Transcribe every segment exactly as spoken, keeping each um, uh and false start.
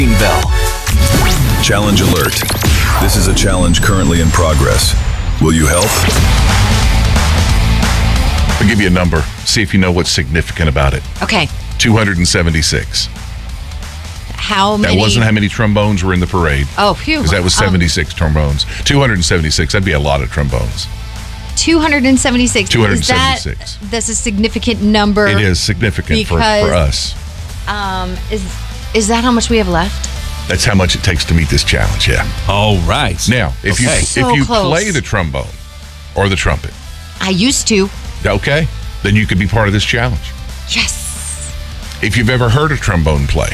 Bell. Challenge alert. This is a challenge currently in progress. Will you help? I'll give you a number. See if you know what's significant about it. Okay. two hundred seventy-six. How many? That wasn't how many trombones were in the parade. Oh, phew. Because that was seventy-six um, trombones. two hundred seventy-six. That'd be a lot of trombones. two hundred seventy-six. two hundred seventy-six. Is that, that's a significant number. It is significant for, because, for us. Um, is is that how much we have left? That's how much it takes to meet this challenge, yeah. All right. Now, if Okay. you So if you close. play the trombone or the trumpet, I used to. okay, then you could be part of this challenge. Yes. If you've ever heard a trombone play,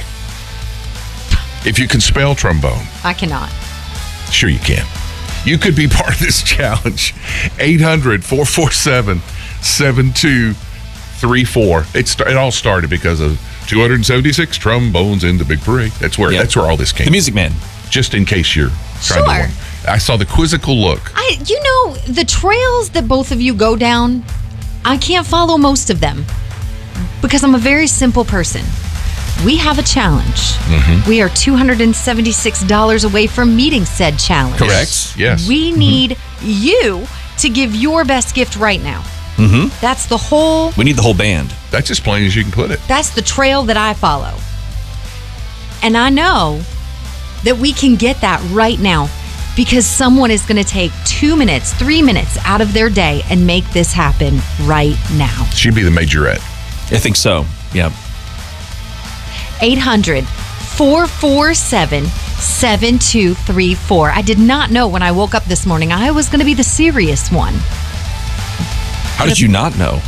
if you can spell trombone, I cannot. sure you can. You could be part of this challenge. eight hundred, four four seven, seven two three four. It, st- it all started because of two hundred seventy-six trombones in the big parade. That's where Yep. that's where all this came The Music Man. from. Just in case you're trying to Sure. win. I saw the quizzical look. I, you know, the trails that both of you go down, I can't follow most of them because I'm a very simple person. We have a challenge. Mm-hmm. We are two hundred seventy-six dollars away from meeting said challenge. Correct. Yes. We need you to give your best gift right now. Mm-hmm. That's the whole, We need the whole band. That's as plain as you can put it. that's the trail that I follow. And I know that we can get that right now because someone is going to take two minutes, three minutes out of their day and make this happen right now. She'd be the majorette. I think so. Yeah. eight hundred, four four seven, seven two three four. I did not know when I woke up this morning I was going to be the serious one How did you not know?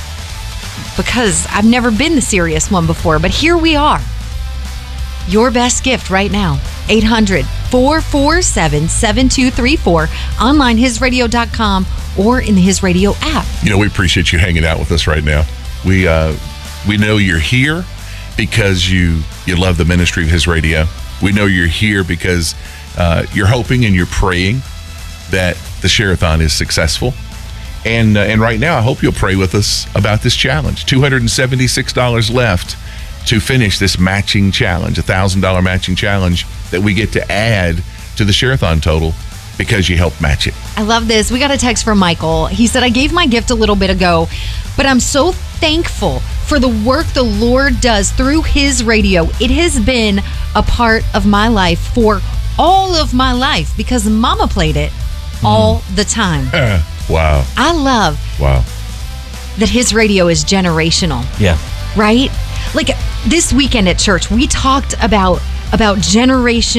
because I've never been the serious one before, but here we are. Your best gift right now. eight hundred, four four seven, seven two three four. Online his radio dot com or in the His Radio app. You know, we appreciate you hanging out with us right now. We uh, we know you're here because you you love the ministry of His Radio. We know you're here because uh, you're hoping and you're praying that the Share-a-thon is successful. And uh, and right now, I hope you'll pray with us about this challenge. two hundred seventy-six dollars left to finish this matching challenge, a one thousand dollars matching challenge that we get to add to the Share-a-thon total because you helped match it. I love this. We got a text from Michael. He said, I gave my gift a little bit ago, but I'm so thankful for the work the Lord does through His radio. It has been a part of my life for all of my life because Mama played it all the time. Uh, wow. I love Wow. that His radio is generational, Yeah. right? Like this weekend at church, we talked about about generation